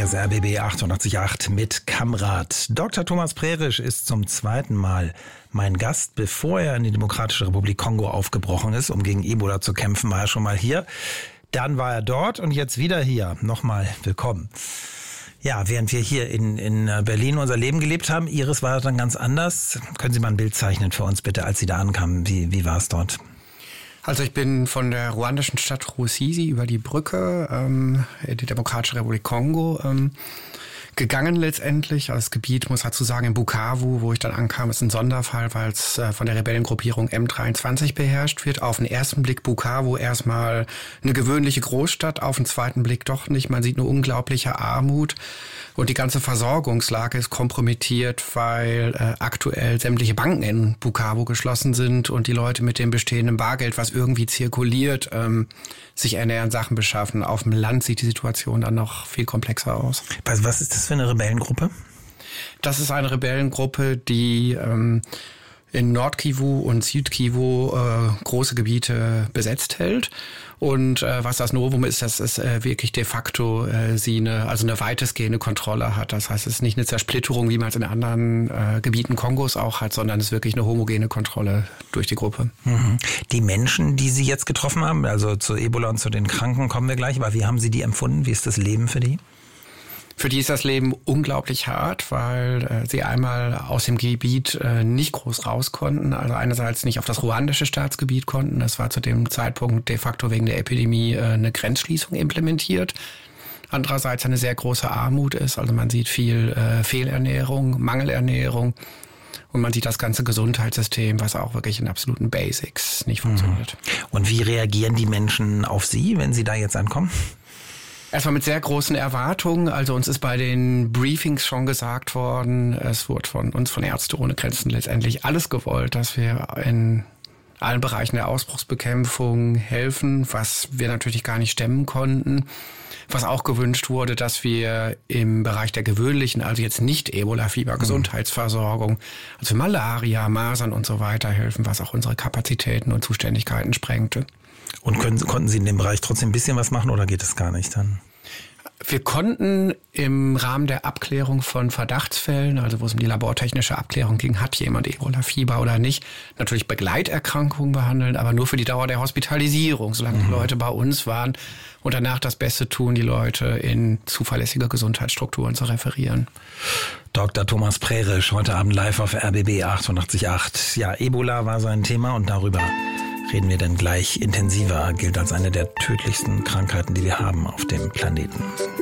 Hier ist RBB 88.8 mit Kamrat. Dr. Thomas Prerisch ist zum zweiten Mal mein Gast. Bevor er in die Demokratische Republik Kongo aufgebrochen ist, um gegen Ebola zu kämpfen, war er schon mal hier. Dann war er dort und jetzt wieder hier. Nochmal willkommen. Ja, während wir hier in Berlin unser Leben gelebt haben, Ihres war dann ganz anders. Können Sie mal ein Bild zeichnen für uns bitte, als Sie da ankamen? Wie war es dort? Also ich bin von der ruandischen Stadt Rusizi über die Brücke in die Demokratische Republik Kongo gegangen letztendlich. Also das Gebiet, muss dazu sagen, in Bukavu, wo ich dann ankam, ist ein Sonderfall, weil es von der Rebellengruppierung M23 beherrscht wird. Auf den ersten Blick Bukavu erstmal eine gewöhnliche Großstadt, auf den zweiten Blick doch nicht. Man sieht eine unglaubliche Armut und die ganze Versorgungslage ist kompromittiert, weil aktuell sämtliche Banken in Bukavu geschlossen sind und die Leute mit dem bestehenden Bargeld, was irgendwie zirkuliert, sich ernähren, Sachen beschaffen. Auf dem Land sieht die Situation dann noch viel komplexer aus. Was ist das für eine Rebellengruppe? Das ist eine Rebellengruppe, die in Nord-Kivu und Süd-Kivu große Gebiete besetzt hält. Und was das Novum ist, dass es wirklich de facto sie eine weitestgehende Kontrolle hat. Das heißt, es ist nicht eine Zersplitterung, wie man es in anderen Gebieten Kongos auch hat, sondern es ist wirklich eine homogene Kontrolle durch die Gruppe. Mhm. Die Menschen, die Sie jetzt getroffen haben, also zu Ebola und zu den Kranken kommen wir gleich, aber wie haben Sie die empfunden? Wie ist das Leben für die? Für die ist das Leben unglaublich hart, weil sie einmal aus dem Gebiet nicht groß raus konnten. Also einerseits nicht auf das ruandische Staatsgebiet konnten. Das war zu dem Zeitpunkt de facto wegen der Epidemie eine Grenzschließung implementiert. Andererseits eine sehr große Armut ist. Also man sieht viel Fehlernährung, Mangelernährung. Und man sieht das ganze Gesundheitssystem, was auch wirklich in absoluten Basics nicht funktioniert. Und wie reagieren die Menschen auf Sie, wenn Sie da jetzt ankommen? Erstmal mit sehr großen Erwartungen. Also uns ist bei den Briefings schon gesagt worden, es wurde von uns, von Ärzte ohne Grenzen, letztendlich alles gewollt, dass wir in allen Bereichen der Ausbruchsbekämpfung helfen, was wir natürlich gar nicht stemmen konnten. Was auch gewünscht wurde, dass wir im Bereich der gewöhnlichen, also jetzt nicht Ebola-Fieber, Gesundheitsversorgung, also Malaria, Masern und so weiter helfen, was auch unsere Kapazitäten und Zuständigkeiten sprengte. Und konnten Sie in dem Bereich trotzdem ein bisschen was machen oder geht es gar nicht dann? Wir konnten im Rahmen der Abklärung von Verdachtsfällen, also wo es um die labortechnische Abklärung ging, hat jemand Ebola-Fieber oder nicht, natürlich Begleiterkrankungen behandeln, aber nur für die Dauer der Hospitalisierung, solange die Leute bei uns waren und danach das Beste tun, die Leute in zuverlässige Gesundheitsstrukturen zu referieren. Dr. Thomas Prerisch, heute Abend live auf RBB 88.8. Ja, Ebola war sein Thema und darüber reden wir dann gleich intensiver. Gilt als eine der tödlichsten Krankheiten, die wir haben auf dem Planeten.